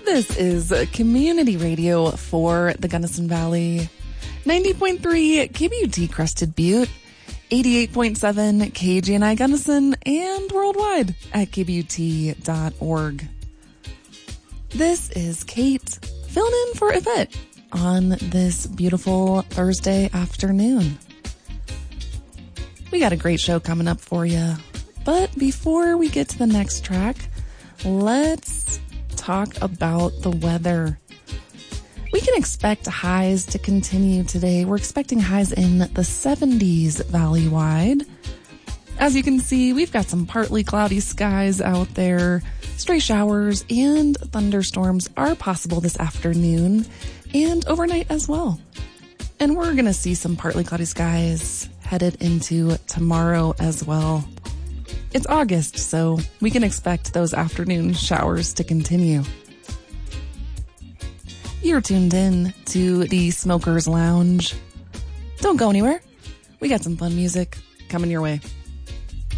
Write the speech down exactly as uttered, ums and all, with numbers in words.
This is community radio for the Gunnison Valley. ninety point three K B U T Crested Butte, eighty-eight point seven K G N I Gunnison, and worldwide at k b u t dot org. This is Kate filling in for Yvette on this beautiful Thursday afternoon. We got a great show coming up for you. But before we get to the next track, let's talk about the weather. We can expect highs to continue today. We're expecting highs in the seventies valley-wide. As you can see, we've got some partly cloudy skies out there. Stray showers and thunderstorms are possible this afternoon and overnight as well. And we're going to see some partly cloudy skies headed into tomorrow as well. It's August, so we can expect those afternoon showers to continue. You're tuned in to the Smokers Lounge. Don't go anywhere. We got some fun music coming your way.